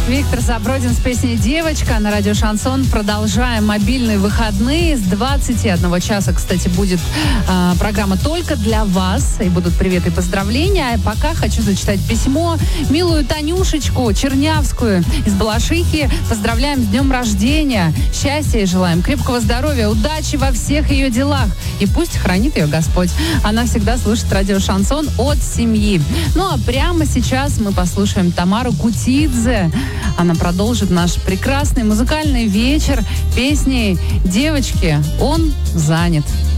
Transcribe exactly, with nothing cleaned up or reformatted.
Виктор Забродин с песней «Девочка» на радио «Шансон». Продолжаем мобильные выходные. С двадцати одного часа, кстати, будет э, программа только для вас. И будут приветы и поздравления. А пока хочу зачитать письмо. Милую Танюшечку Чернявскую из Балашихи поздравляем с днем рождения. Счастья и желаем, крепкого здоровья, удачи во всех ее делах. И пусть хранит ее Господь. Она всегда слушает радио «Шансон» от семьи. Ну а прямо сейчас мы послушаем Тамару Кутидзе. Она продолжит наш прекрасный музыкальный вечер песней «Девочки, он занят».